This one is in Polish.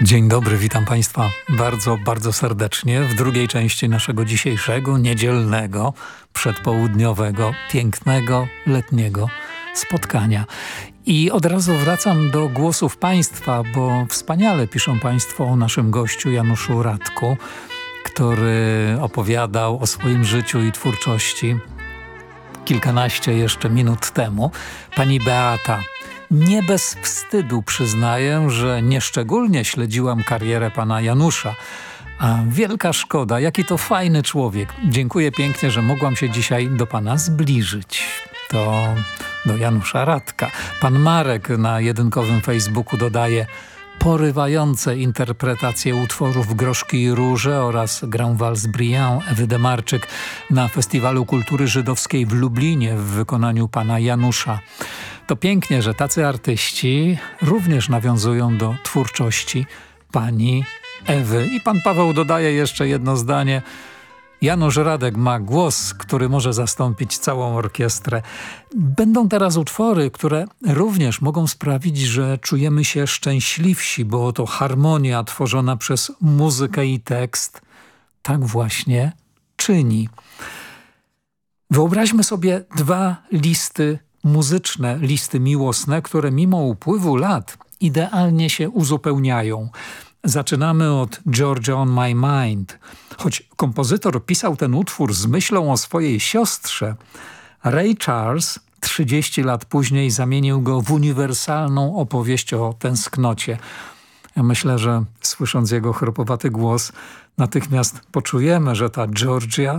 Dzień dobry, witam Państwa bardzo, bardzo serdecznie w drugiej części naszego dzisiejszego, niedzielnego, przedpołudniowego, pięknego, letniego spotkania. I od razu wracam do głosów Państwa, bo wspaniale piszą Państwo o naszym gościu Januszu Radku, który opowiadał o swoim życiu i twórczości kilkanaście jeszcze minut temu. Pani Beata nie bez wstydu przyznaję, że nieszczególnie śledziłam karierę pana Janusza. A wielka szkoda, jaki to fajny człowiek. Dziękuję pięknie, że mogłam się dzisiaj do pana zbliżyć. To do Janusza Radka. Pan Marek na jedynkowym Facebooku dodaje: porywające interpretacje utworów Groszki i Róże oraz Grand Vals Briand Ewy Demarczyk na Festiwalu Kultury Żydowskiej w Lublinie w wykonaniu pana Janusza. To pięknie, że tacy artyści również nawiązują do twórczości pani Ewy. I pan Paweł dodaje jeszcze jedno zdanie: Janusz Radek ma głos, który może zastąpić całą orkiestrę. Będą teraz utwory, które również mogą sprawić, że czujemy się szczęśliwsi, bo oto harmonia tworzona przez muzykę i tekst tak właśnie czyni. Wyobraźmy sobie dwa listy muzyczne, listy miłosne, które mimo upływu lat idealnie się uzupełniają. Zaczynamy od Georgia on My Mind. Choć kompozytor pisał ten utwór z myślą o swojej siostrze, Ray Charles 30 lat później zamienił go w uniwersalną opowieść o tęsknocie. Ja myślę, że słysząc jego chropowaty głos natychmiast poczujemy, że ta Georgia